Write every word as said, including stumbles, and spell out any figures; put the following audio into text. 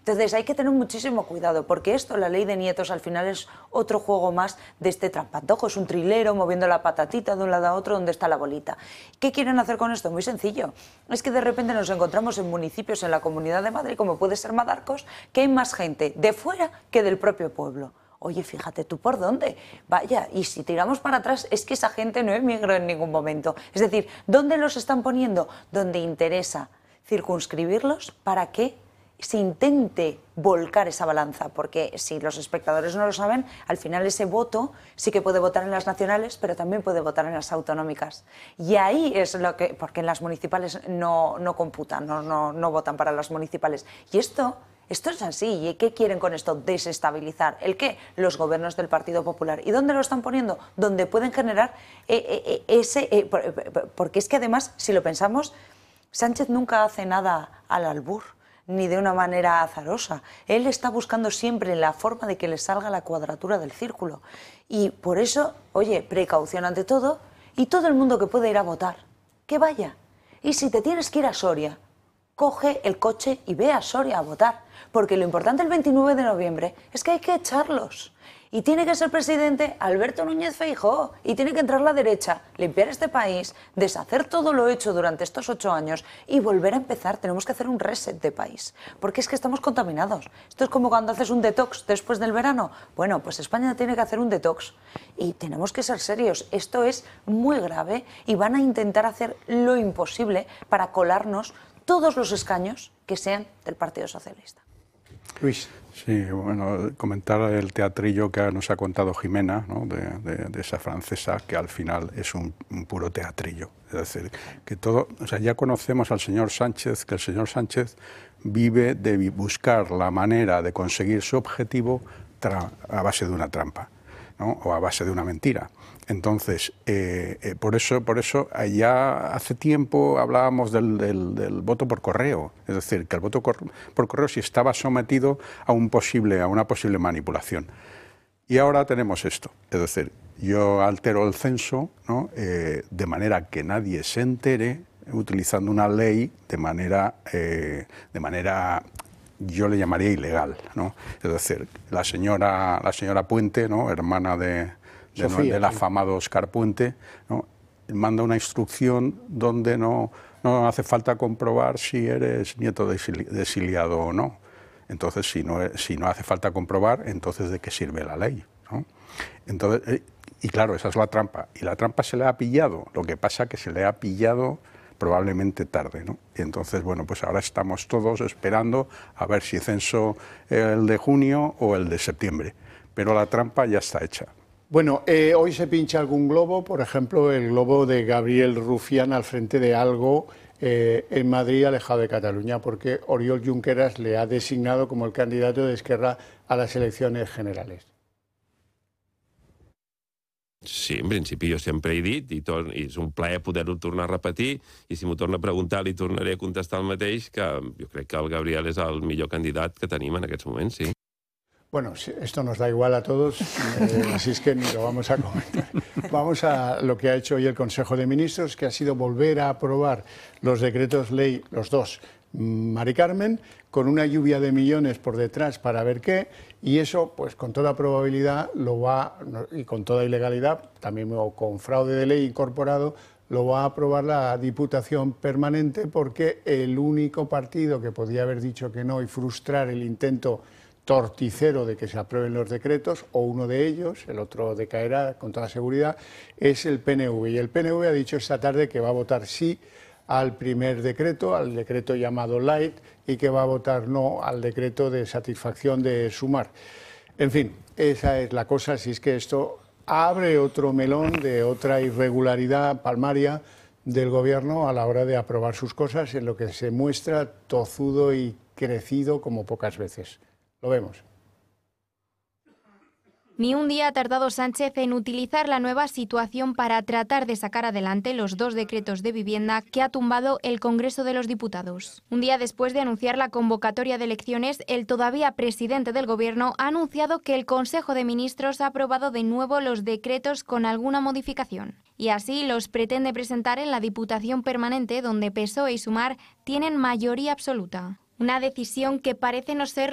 Entonces hay que tener muchísimo cuidado, porque esto, la ley de nietos, al final es otro juego más de este trampantojo, es un trilero moviendo la patatita de un lado a otro donde está la bolita. ¿Qué quieren hacer con esto? Muy sencillo, es que de repente nos encontramos en municipios en la Comunidad de Madrid, como puede ser Madarcos, que hay más gente de fuera que del propio pueblo. Oye, fíjate tú por dónde. Vaya, y si tiramos para atrás, es que esa gente no emigró en ningún momento. Es decir, ¿dónde los están poniendo? Donde interesa circunscribirlos para que se intente volcar esa balanza, porque si los espectadores no lo saben, al final ese voto sí que puede votar en las nacionales, pero también puede votar en las autonómicas. Y ahí es lo que, porque en las municipales no, no computan, no, no, no votan para las municipales. Y esto... Esto es así. ¿Y qué quieren con esto? Desestabilizar. ¿El qué? Los gobiernos del Partido Popular. ¿Y dónde lo están poniendo? Donde pueden generar eh, eh, ese... Eh, porque es que además, si lo pensamos, Sánchez nunca hace nada al albur, ni de una manera azarosa. Él está buscando siempre la forma de que le salga la cuadratura del círculo. Y por eso, oye, precaución ante todo, y todo el mundo que puede ir a votar, que vaya. Y si te tienes que ir a Soria, coge el coche y ve a Soria a votar, porque lo importante el veintinueve de noviembre es que hay que echarlos. Y tiene que ser presidente Alberto Núñez Feijóo, y tiene que entrar la derecha, limpiar este país, deshacer todo lo hecho durante estos ocho años y volver a empezar. Tenemos que hacer un reset de país, porque es que estamos contaminados. Esto es como cuando haces un detox después del verano. Bueno, pues España tiene que hacer un detox y tenemos que ser serios. Esto es muy grave y van a intentar hacer lo imposible para colarnos todos los escaños que sean del Partido Socialista. Luis. Sí, bueno, comentar el teatrillo que nos ha contado Jimena, ¿no? de, de, de esa francesa, que al final es un, un puro teatrillo. Es decir, que todo, o sea, ya conocemos al señor Sánchez, que el señor Sánchez vive de buscar la manera de conseguir su objetivo a base de una trampa, ¿no? O a base de una mentira. Entonces, eh, eh, por eso, por eso ya hace tiempo hablábamos del, del, del voto por correo, es decir, que el voto cor por correo sí estaba sometido a, un posible, a una posible manipulación. Y ahora tenemos esto, es decir, yo altero el censo, ¿no? eh, de manera que nadie se entere, utilizando una ley de manera, eh, de manera yo le llamaría ilegal, ¿no? Es decir, la señora, la señora Puente, ¿no? hermana de... De Sofía, del afamado Óscar Puente, ¿no? manda una instrucción donde no, no hace falta comprobar si eres nieto de exiliado o no. Entonces, si no, si no hace falta comprobar, entonces ¿de qué sirve la ley? ¿no? Entonces, y claro, esa es la trampa. Y la trampa se le ha pillado. Lo que pasa es que se le ha pillado probablemente tarde, ¿no? Y entonces, bueno, pues ahora estamos todos esperando a ver si censo el de junio o el de septiembre. Pero la trampa ya está hecha. Bueno, eh, hoy se pincha algún globo, por ejemplo, el globo de Gabriel Rufián al frente de Algo eh, en Madrid, alejado de Cataluña, porque Oriol Junqueras le ha designado como el candidato de Esquerra a las elecciones generales. Sí, en principi jo sempre he dit, i, torn, i és un plaer poder-ho tornar a repetir, i si m'ho torna a preguntar li tornaré a contestar el mateix, que jo crec que el Gabriel és el millor candidat que tenim en aquests moments, sí. Bueno, esto nos da igual a todos, eh, así es que ni lo vamos a comentar. Vamos a lo que ha hecho hoy el Consejo de Ministros, que ha sido volver a aprobar los decretos ley, los dos, Mari Carmen, con una lluvia de millones por detrás para ver qué, y eso, pues con toda probabilidad, lo va, y con toda ilegalidad, también con fraude de ley incorporado, lo va a aprobar la Diputación Permanente, porque el único partido que podía haber dicho que no y frustrar el intento torticero de que se aprueben los decretos, o uno de ellos, el otro decaerá con toda seguridad, es el P N V. Y el P N V ha dicho esta tarde que va a votar sí al primer decreto, al decreto llamado Light, y que va a votar no al decreto de satisfacción de Sumar. En fin, esa es la cosa, así es que esto abre otro melón de otra irregularidad palmaria del Gobierno a la hora de aprobar sus cosas, en lo que se muestra tozudo y crecido como pocas veces. Lo vemos. Ni un día ha tardado Sánchez en utilizar la nueva situación para tratar de sacar adelante los dos decretos de vivienda que ha tumbado el Congreso de los Diputados. Un día después de anunciar la convocatoria de elecciones, el todavía presidente del Gobierno ha anunciado que el Consejo de Ministros ha aprobado de nuevo los decretos con alguna modificación. Y así los pretende presentar en la Diputación Permanente, donde P S O E y Sumar tienen mayoría absoluta. Una decisión que parece no ser